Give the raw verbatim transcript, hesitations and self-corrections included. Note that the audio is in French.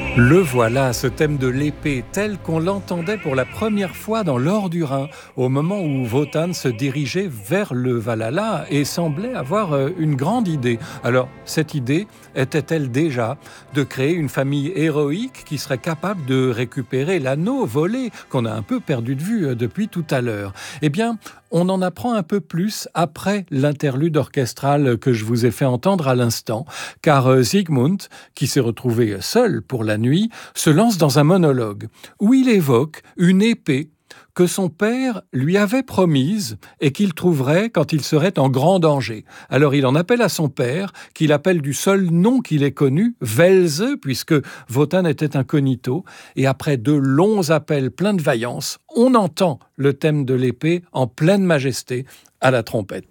Le voilà, ce thème de l'épée, tel qu'on l'entendait pour la première fois dans l'Or du Rhin, au moment où Wotan se dirigeait vers le Valhalla et semblait avoir une grande idée. Alors, cette idée était-elle déjà de créer une famille héroïque qui serait capable de récupérer l'anneau volé qu'on a un peu perdu de vue depuis tout à l'heure? Eh bien, on en apprend un peu plus après l'interlude orchestral que je vous ai fait entendre à l'instant, car Sigmund, qui s'est retrouvé seul pour la nuit, se lance dans un monologue où il évoque une épée que son père lui avait promise et qu'il trouverait quand il serait en grand danger. Alors il en appelle à son père, qu'il appelle du seul nom qu'il ait connu, Welse, puisque Wotan était incognito, et après de longs appels pleins de vaillance, on entend le thème de l'épée en pleine majesté à la trompette.